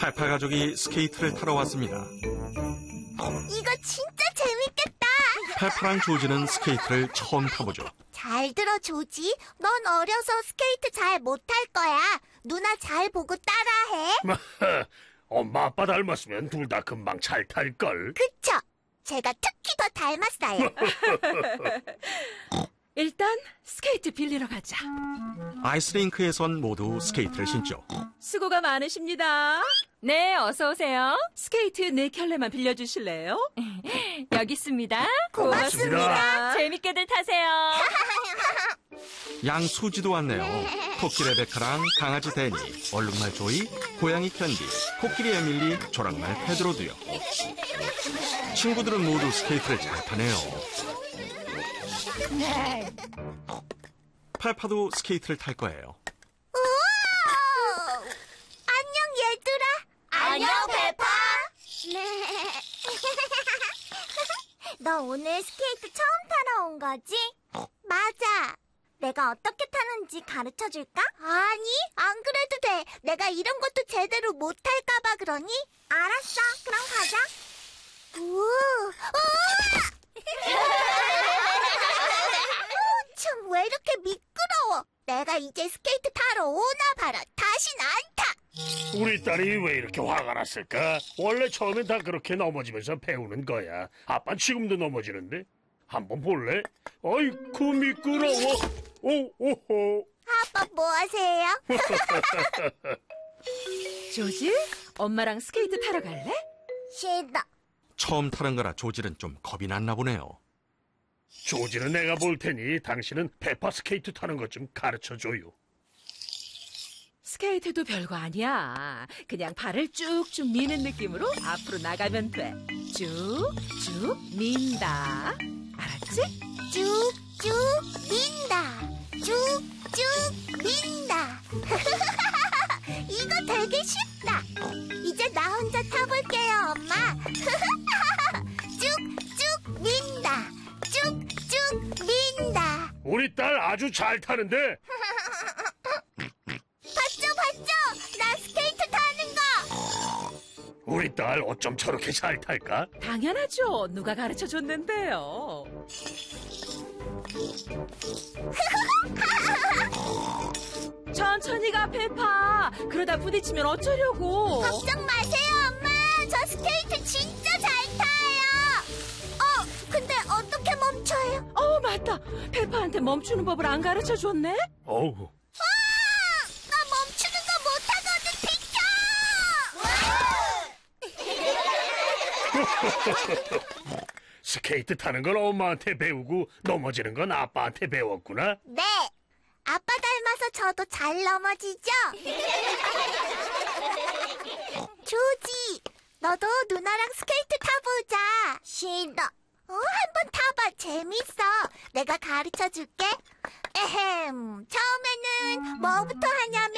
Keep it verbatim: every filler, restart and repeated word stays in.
팔팔 가족이 스케이트를 타러 왔습니다. 이거 진짜 재밌겠다. 팔팔랑 조지는 스케이트를 처음 타보죠. 잘 들어, 조지. 넌 어려서 스케이트 잘 못할 거야. 누나 잘 보고 따라해. 엄마 아빠 닮았으면 둘 다 금방 잘 탈걸. 그쵸? 제가 특히 더 닮았어요. 일단 스케이트 빌리러 가자. 아이스링크에선 모두 스케이트를 신죠. 수고가 많으십니다. 네, 어서 오세요. 스케이트 네 켤레만 빌려주실래요? 여기 있습니다. 고맙습니다. 재밌게들 타세요. 양수지도 왔네요. 토끼 레베카랑 강아지 데니, 얼룩말 조이, 고양이 캔디, 코끼리 에밀리, 조랑말 페드로도요. 친구들은 모두 스케이트를 잘 타네요. 팔파도 스케이트를 탈 거예요. 우와! 안녕, 얘들아. 안녕, 페파. 네. 너 오늘 스케이트 처음 타러 온 거지? 맞아. 내가 어떻게 타는지 가르쳐 줄까? 아니, 안 그래도 돼. 내가 이런 것도 제대로 못 탈까봐 그러니? 알았어. 그럼 가자. 우, 참, 왜 이렇게 미끄러워? 내가 이제 스케이트 타러 오나 봐라. 다신 안 타. 우리 딸이 왜 이렇게 화가 났을까? 원래 처음엔 다 그렇게 넘어지면서 배우는 거야. 아빠는 지금도 넘어지는데. 한번 볼래? 아이쿠 미끄러워. 오, 오호. 아빠 뭐 하세요? 조지, 엄마랑 스케이트 타러 갈래? 싫어. 처음 타는 거라 조질은 좀 겁이 났나 보네요. 조지는 내가 볼 테니 당신은 페파 스케이트 타는 것 좀 가르쳐줘요. 스케이트도 별거 아니야. 그냥 발을 쭉쭉 미는 느낌으로 앞으로 나가면 돼. 쭉쭉 민다. 알았지? 쭉쭉 민다. 쭉쭉 민다. 이거 되게 쉽다. 이제 나 혼자 타볼게요, 엄마. 쭉쭉 민다. 쭉쭉 민다. 우리 딸 아주 잘 타는데. 봤죠, 봤죠? 나 스케이트 타는 거. 우리 딸 어쩜 저렇게 잘 탈까? 당연하죠. 누가 가르쳐 줬는데요. 천천히 가, 페파. 그러다 부딪히면 어쩌려고. 걱정 마세요, 엄마. 저 스케이트 진짜 잘 타요. 어, 근데 어떻게 멈춰요? 어, 맞다. 페파한테 멈추는 법을 안 가르쳐 줬네? 어우. 아! 나 멈추는 거 못하거든, 비켜! 스케이트 타는 건 엄마한테 배우고 넘어지는 건 아빠한테 배웠구나. 네, 아빠 닮아서 저도 잘 넘어지죠? 조지, 너도 누나랑 스케이트 타보자. 싫어. 어, 한번 타봐. 재밌어. 내가 가르쳐 줄게. 에헴, 처음에는 뭐부터 하냐면